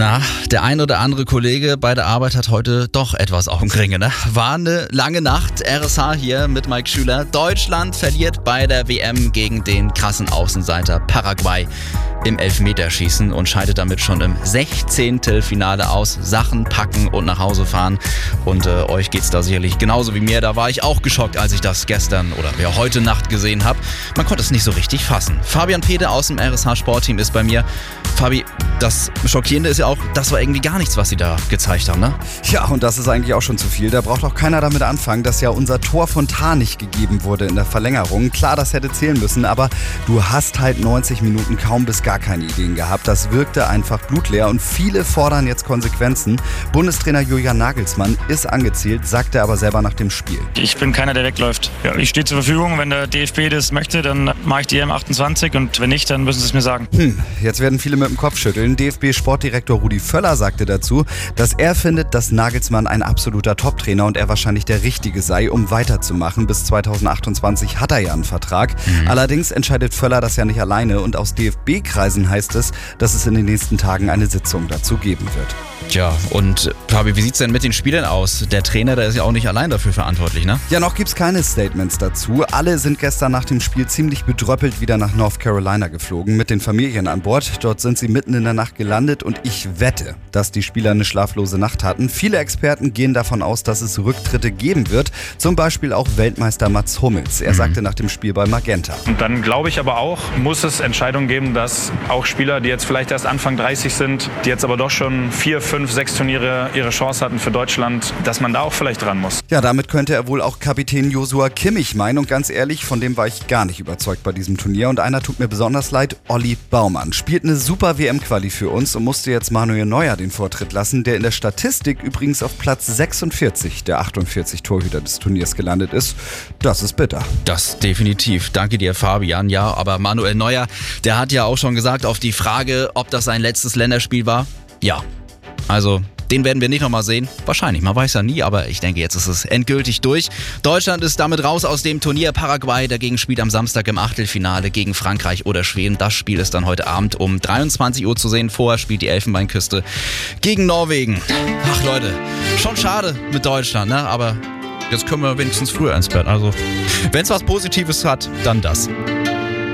Na, der ein oder andere Kollege bei der Arbeit hat heute doch etwas Augenringe, ne? War eine lange Nacht. RSH hier mit Mike Schüler. Deutschland verliert bei der WM gegen den krassen Außenseiter Paraguay im Elfmeterschießen und scheidet damit schon im 16. Finale aus. Sachen packen und nach Hause fahren. Und euch geht's da sicherlich genauso wie mir. Da war ich auch geschockt, als ich das gestern oder heute Nacht gesehen habe. Man konnte es nicht so richtig fassen. Fabian Pede aus dem RSH Sportteam ist bei mir. Fabi, das Schockierende ist ja auch, das war irgendwie gar nichts, was sie da gezeigt haben, ne? Ja, und das ist eigentlich auch schon zu viel. Da braucht auch keiner damit anfangen, dass ja unser Tor von Tah nicht gegeben wurde in der Verlängerung. Klar, das hätte zählen müssen, aber du hast halt 90 Minuten kaum bis gar keine Ideen gehabt. Das wirkte einfach blutleer und viele fordern jetzt Konsequenzen. Bundestrainer Julian Nagelsmann ist angezählt, sagte aber selber nach dem Spiel. Ich bin keiner, der wegläuft. Ja, ich stehe zur Verfügung. Wenn der DFB das möchte, dann mache ich die EM28 und wenn nicht, dann müssen sie es mir sagen. Jetzt werden viele mit dem Kopf schütteln. DFB-Sportdirektor Rudi Völler sagte dazu, dass er findet, dass Nagelsmann ein absoluter Top-Trainer und er wahrscheinlich der Richtige sei, um weiterzumachen. Bis 2028 hat er ja einen Vertrag. Allerdings entscheidet Völler das ja nicht alleine und aus DFB-Kreisen heißt es, dass es in den nächsten Tagen eine Sitzung dazu geben wird. Tja, und Fabi, wie sieht's denn mit den Spielern aus? Der Trainer, der ist ja auch nicht allein dafür verantwortlich, ne? Ja, noch gibt's keine Statements dazu. Alle sind gestern nach dem Spiel ziemlich bedröppelt wieder nach North Carolina geflogen, mit den Familien an Bord. Dort sind sie mitten in der Nacht gelandet und ich wette, dass die Spieler eine schlaflose Nacht hatten. Viele Experten gehen davon aus, dass es Rücktritte geben wird. Zum Beispiel auch Weltmeister Mats Hummels. Er sagte nach dem Spiel bei Magenta. Und dann glaube ich aber auch, muss es Entscheidungen geben, dass auch Spieler, die jetzt vielleicht erst Anfang 30 sind, die jetzt aber doch schon 4, 5, 6 Turniere ihre Chance hatten für Deutschland, dass man da auch vielleicht dran muss. Ja, damit könnte er wohl auch Kapitän Joshua Kimmich meinen. Und ganz ehrlich, von dem war ich gar nicht überzeugt bei diesem Turnier. Und einer tut mir besonders leid, Olli Baumann. Spielt eine super WM-Quali für uns und musste jetzt Manuel Neuer den Vortritt lassen, der in der Statistik übrigens auf Platz 46 der 48 Torhüter des Turniers gelandet ist. Das ist bitter. Das definitiv. Danke dir, Fabian. Ja, aber Manuel Neuer, der hat ja auch schon gesagt auf die Frage, ob das sein letztes Länderspiel war. Ja. Also, den werden wir nicht nochmal sehen. Wahrscheinlich, man weiß ja nie, aber ich denke, jetzt ist es endgültig durch. Deutschland ist damit raus aus dem Turnier. Paraguay dagegen spielt am Samstag im Achtelfinale gegen Frankreich oder Schweden. Das Spiel ist dann heute Abend um 23 Uhr zu sehen. Vorher spielt die Elfenbeinküste gegen Norwegen. Ach Leute, schon schade mit Deutschland, ne? Aber jetzt können wir wenigstens früher ins Bett. Also, wenn es was Positives hat, dann das.